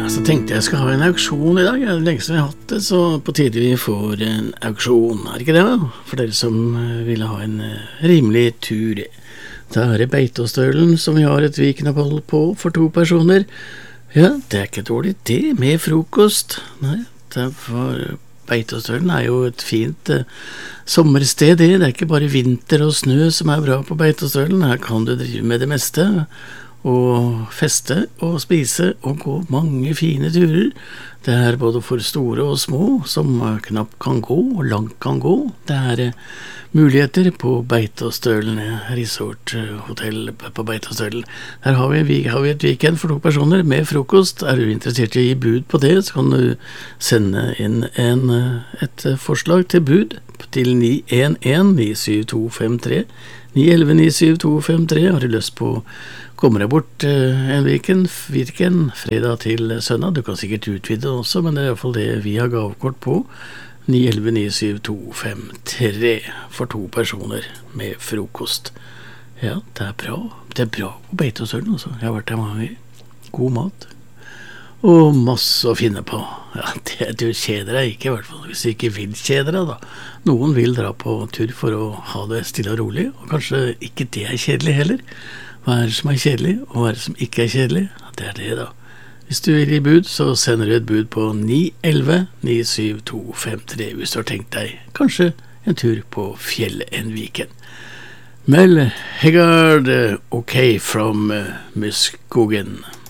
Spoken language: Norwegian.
Så tenkte jeg skal ha en auksjon I dag. Det lenge siden vi har hatt det, så på tide vi får en auksjon. Er det ikke det da? For dere som vil ha en rimelig tur. Da det Beitostølen som vi har et weekendopphold på for 2 personer. Ja, det ikke dårlig det med frokost. Nei, Beitostølen jo et fint sommersted. Det ikke bare vinter og snø som bra på Beitostølen. Her kan du drive med det meste. Og feste og spise og gå mange fine turer. Det både for store og små som knapt kan gå og langt kan gå. Det muligheter på Beitostølen Resort Hotel på Beitostølen. Her har vi et weekend for 2 personer med frokost. Du interessert I å gi bud på det, så kan du sende inn et forslag til bud til 911-97253 911-97253. Har du lyst på kommer deg bort en weekend, fredag til søndag. Du kan sikkert utvide også, men det I hvert fall det vi har gavekort på. 911-97253 for 2 personer med frokost. Ja, det bra. Det bra på Beitostølen også. Jeg har vært der mange ganger. God mat. Og masse å finne på. Ja, du kjeder deg ikke, I hvert fall hvis du ikke vil kjede deg da. Noen vil dra på tur for å ha det stille og rolig, og kanskje ikke det kjedelig heller. Hva det som kjedelig, og hva det som ikke kjedelig? Det det da. Hvis du vil gi bud, så sender du et bud på 911-97253 hvis du har tenkt deg kanskje en tur på fjellet en weekend. Mel Haggard, OK from Muskogen.